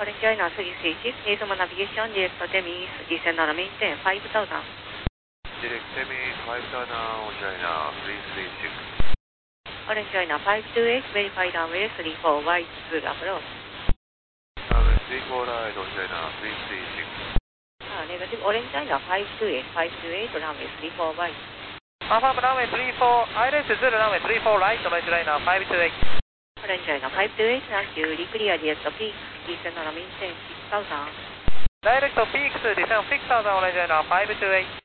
Orange China 336, need some navigation, direct Temis, descend on maintain 5000. Direct Temis 5000, Orange China 336. Orange China 528, verify runway 34 right to approach. Runway 34 right, Orange China 336. Negative, Orange China 528, 528, runway 34 right. Confirm runway 34, ILS 0 runway 34 right, Orange China 528. Orange China 528, thank you, reclear direct peak, descend on maintain 6000. Direct peaks, descend 6000, Orange China 528.